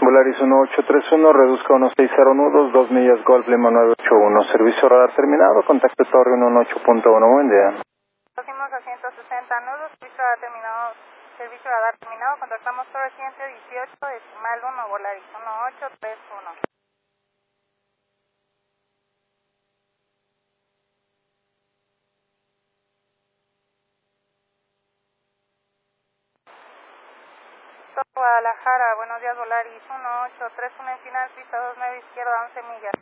Volaris 1831, reduzca 1600 nudos, 2 millas Golf Lima 981. Servicio radar terminado, contacto Torre 118.1. Buen día. Próximos a 160 nudos, servicio radar terminado, contactamos Torre 118, decimal 1, Volaris 1831. Guadalajara, buenos días, Volaris 1831 en final, pista 29 izquierda, 11 millas.